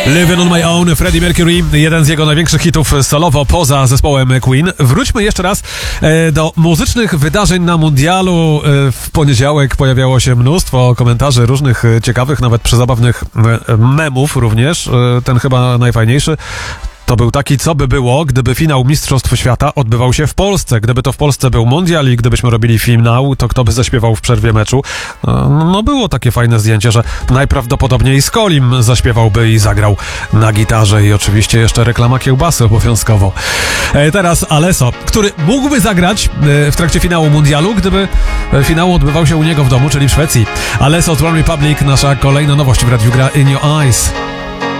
Living on My Own, Freddie Mercury, jeden z jego największych hitów solowo poza zespołem Queen. Wróćmy jeszcze raz do muzycznych wydarzeń na mundialu. W poniedziałek pojawiało się mnóstwo komentarzy różnych ciekawych, nawet przezabawnych memów również. Ten chyba najfajniejszy. To był taki, co by było, gdyby finał Mistrzostw Świata odbywał się w Polsce. Gdyby to w Polsce był mundial i gdybyśmy robili finał, to kto by zaśpiewał w przerwie meczu? No było takie fajne zdjęcie, że najprawdopodobniej Skolim zaśpiewałby i zagrał na gitarze i oczywiście jeszcze reklama kiełbasy obowiązkowo. Teraz Alesso, który mógłby zagrać w trakcie finału mundialu, gdyby finał odbywał się u niego w domu, czyli w Szwecji. Alesso z One Republic, nasza kolejna nowość w Radiu Gra In Your Eyes.